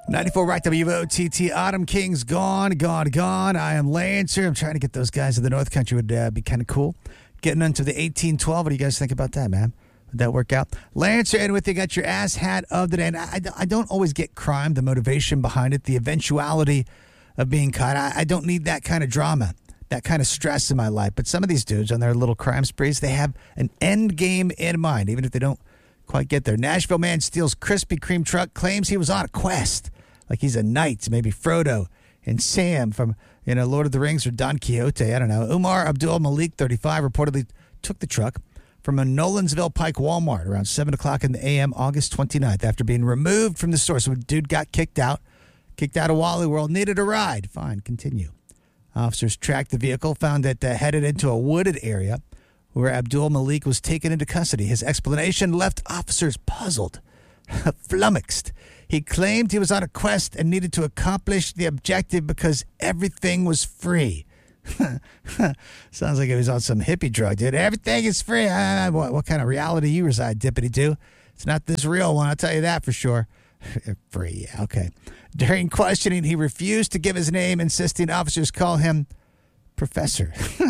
94 Rock WOTT. Autumn King's gone. I am Lancer. I'm trying to get those guys in the North Country. Would be kind of cool. Getting into the 1812. What do you guys think about that, man? Would that work out? Lancer, and with you, got your ass hat of the day. And I don't always get crime, the motivation behind it, the eventuality of being caught. I don't need that kind of drama, that kind of stress in my life. But some of these dudes on their little crime sprees, they have an end game in mind, even if they don't quite get there. Nashville man steals Krispy Kreme truck, claims he was on a quest. Like he's a knight, maybe Frodo and Sam from, Lord of the Rings or Don Quixote. I don't know. Umar Abdul Malik, 35, reportedly took the truck from a Nolensville Pike Walmart around 7 o'clock in the a.m. August 29th after being removed from the store. So a dude got kicked out of Wally World, needed a ride. Fine, continue. Officers tracked the vehicle, found it headed into a wooded area where Abdul Malik was taken into custody. His explanation left officers puzzled, flummoxed. He claimed he was on a quest and needed to accomplish the objective because everything was free. Sounds like he was on some hippie drug, dude. Everything is free. What kind of reality you reside, Dippity-Doo? It's not this real one, I'll tell you that for sure. Free, yeah, okay. During questioning, he refused to give his name, insisting officers call him Professor.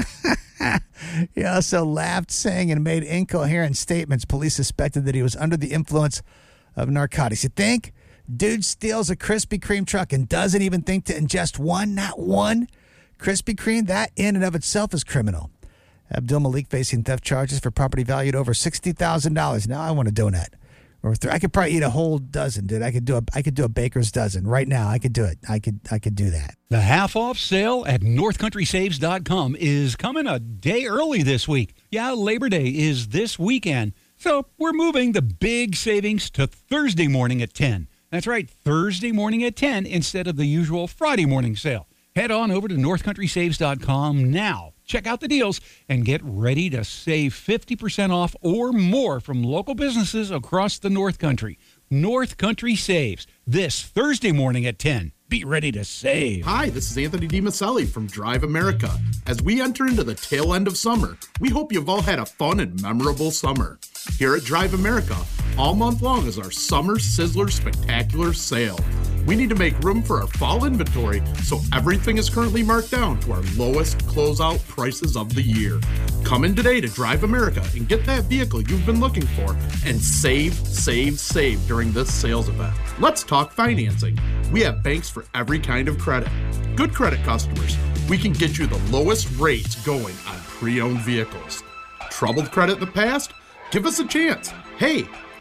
He also laughed, sang, and made incoherent statements. Police suspected that he was under the influence of narcotics. You think? Dude steals a Krispy Kreme truck and doesn't even think to ingest not one Krispy Kreme. That in and of itself is criminal. Abdul Malik facing theft charges for property valued over $60,000. Now I want a donut. I could probably eat a whole dozen, dude. I could do a baker's dozen right now. I could do it. I could do that. The half-off sale at NorthCountrySaves.com is coming a day early this week. Yeah, Labor Day is this weekend. So we're moving the big savings to Thursday morning at 10. That's right, Thursday morning at 10 instead of the usual Friday morning sale. Head on over to NorthCountrySaves.com now. Check out the deals and get ready to save 50% off or more from local businesses across the North Country. North Country Saves, this Thursday morning at 10. Be ready to save. Hi, this is Anthony DiMaselli from Drive America. As we enter into the tail end of summer, we hope you've all had a fun and memorable summer. Here at Drive America, all month long is our Summer Sizzler Spectacular Sale. We need to make room for our fall inventory, so everything is currently marked down to our lowest closeout prices of the year. Come in today to Drive America and get that vehicle you've been looking for and save during this sales event. Let's talk financing. We have banks for every kind of credit. Good credit customers, we can get you the lowest rates going on pre-owned vehicles. Troubled credit in the past? Give us a chance. Hey,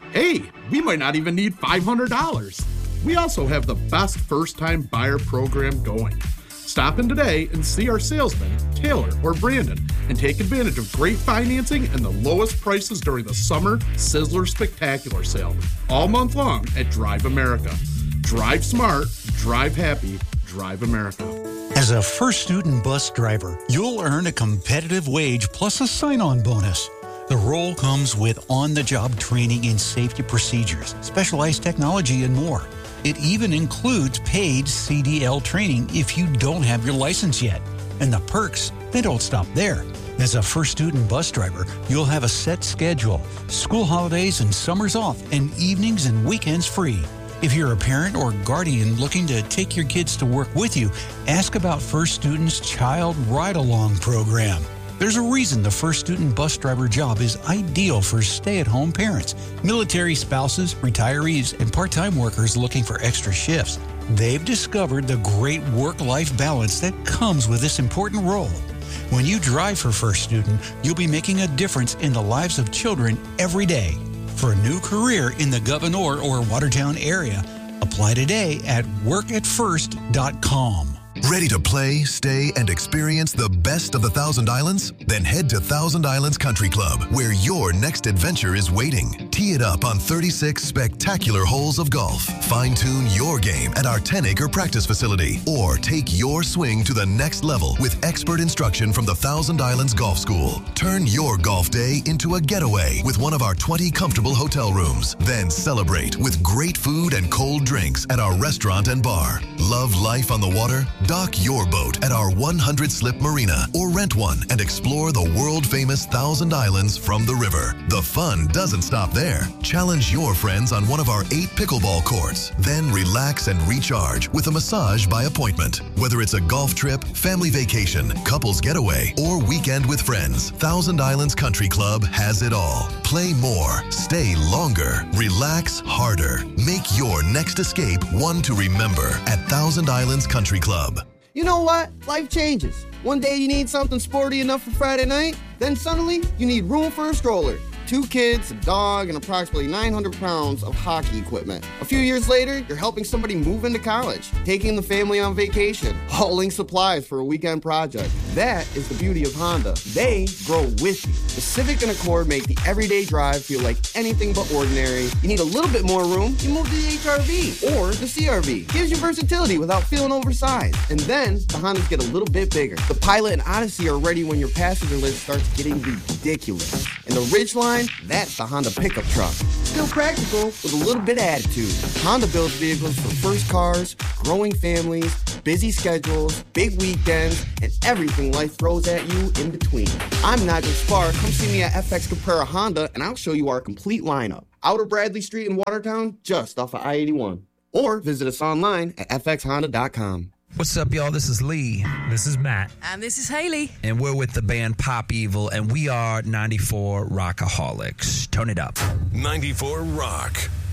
we might not even need $500. We also have the best first-time buyer program going. Stop in today and see our salesmen, Taylor or Brandon, and take advantage of great financing and the lowest prices during the Summer Sizzler Spectacular Sale, all month long at Drive America. Drive smart, drive happy, Drive America. As a first student bus driver, you'll earn a competitive wage plus a sign-on bonus. The role comes with on-the-job training in safety procedures, specialized technology, and more. It even includes paid CDL training if you don't have your license yet. And the perks, they don't stop there. As a first student bus driver, you'll have a set schedule, school holidays and summers off, and evenings and weekends free. If you're a parent or guardian looking to take your kids to work with you, ask about First Student's Child Ride-Along program. There's a reason the first student bus driver job is ideal for stay-at-home parents, military spouses, retirees, and part-time workers looking for extra shifts. They've discovered the great work-life balance that comes with this important role. When you drive for First Student, you'll be making a difference in the lives of children every day. For a new career in the Gouverneur or Watertown area, apply today at workatfirst.com. Ready to play, stay, and experience the best of the Thousand Islands? Then head to Thousand Islands Country Club, where your next adventure is waiting. Tee it up on 36 spectacular holes of golf. Fine-tune your game at our 10-acre practice facility. Or take your swing to the next level with expert instruction from the Thousand Islands Golf School. Turn your golf day into a getaway with one of our 20 comfortable hotel rooms. Then celebrate with great food and cold drinks at our restaurant and bar. Love life on the water? Dock your boat at our 100-slip marina or rent one and explore the world-famous Thousand Islands from the river. The fun doesn't stop there. there, challenge your friends on one of our 8 pickleball courts. Then relax and recharge with a massage by appointment. Whether it's a golf trip, family vacation, couples getaway, or weekend with friends, Thousand Islands Country Club has it all. Play more, stay longer, relax harder. Make your next escape one to remember at Thousand Islands Country Club. You know what? Life changes. One day you need something sporty enough for Friday night, then suddenly you need room for a stroller. 2 kids, a dog, and approximately 900 pounds of hockey equipment. A few years later, you're helping somebody move into college, taking the family on vacation, hauling supplies for a weekend project. That is the beauty of Honda. They grow with you. The Civic and Accord make the everyday drive feel like anything but ordinary. You need a little bit more room, you move to the HR-V or the CR-V. Gives you versatility without feeling oversized. And then the Hondas get a little bit bigger. The Pilot and Odyssey are ready when your passenger list starts getting ridiculous. And the Ridgeline, that's the Honda pickup truck. Still practical with a little bit of attitude. Honda builds vehicles for first cars, growing families, busy schedules, big weekends, and everything life throws at you in between. I'm Nigel Spar. Come see me at FX Caprera Honda, and I'll show you our complete lineup. Outer Bradley Street in Watertown, just off of I-81. Or visit us online at fxhonda.com. What's up, y'all? This is Lee. This is Matt. And this is Haley. And we're with the band Pop Evil, and we are 94 Rockaholics. Turn it up. 94 Rock.